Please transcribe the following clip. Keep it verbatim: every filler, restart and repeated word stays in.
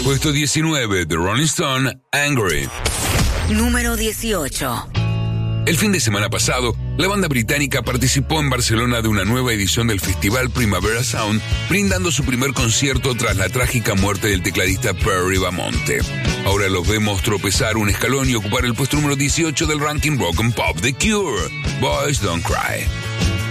Puesto diecinueve, The Rolling Stone, Angry. Número dieciocho. El fin de semana pasado, la banda británica participó en Barcelona de una nueva edición del festival Primavera Sound, brindando su primer concierto tras la trágica muerte del tecladista Perry Bamonte. Ahora los vemos tropezar un escalón y ocupar el puesto número dieciocho del ranking rock and pop. The Cure, Boys Don't Cry.